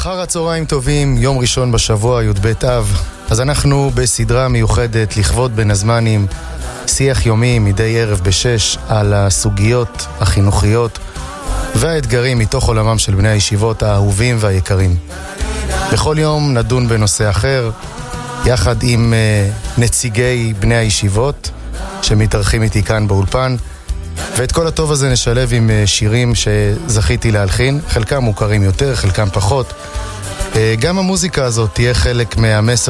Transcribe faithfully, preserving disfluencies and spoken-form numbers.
אחר הצהריים טובים, יום ראשון בשבוע, י' ב' אב. אז אנחנו בסדרה מיוחדת לכבוד בין הזמנים, שיח יומי מדי ערב בשש על הסוגיות החינוכיות והאתגרים מתוך עולמם של בני הישיבות האהובים והיקרים. בכל יום נדון בנושא אחר, יחד עם uh, נציגי בני הישיבות שמתארחים איתי כאן באולפן, ואת כל הטוב הזה נשלב עם uh, שירים שזכיתי להלחין, חלקם מוכרים יותר, חלקם פחות. Uh, גם המוזיקה הזאת תהיה חלק מהמסר